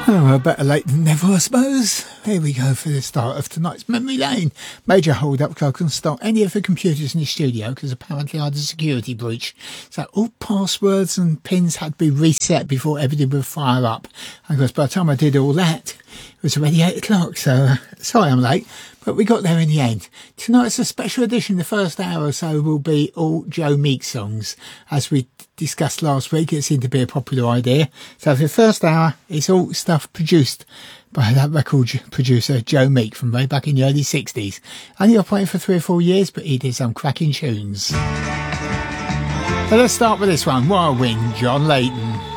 Oh, better late than never, I suppose. Here we go for the start of tonight's Memory Lane. Major hold-up because I couldn't start any of the computers in the studio because apparently I had a security breach. So all passwords and pins had to be reset before everything would fire up. And of course, by the time I did all that, it was already 8 o'clock. So sorry I'm late, but we got there in the end. Tonight's a special edition. The first hour or so will be all Joe Meek songs. As we discussed last week, it seemed to be a popular idea. So for the first hour, it's all stuff produced by that record producer Joe Meek from way back in the early 60s. Only operated for 3 or 4 years, but he did some cracking tunes. So let's start with this one, Wild Wind, John Layton.